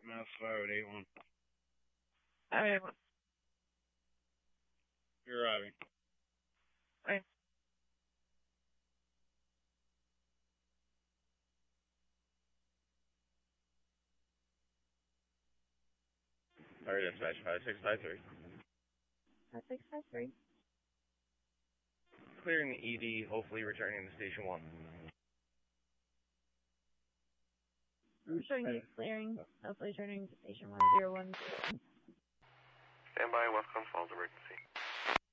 Mass 5881. Alright, You're arriving. alright. Alright, dispatch 5653. 653. Clearing the ED, hopefully returning to Station 1. I'm showing you clearing, hopefully turning to station 101. Stand by, Westcom Falls emergency.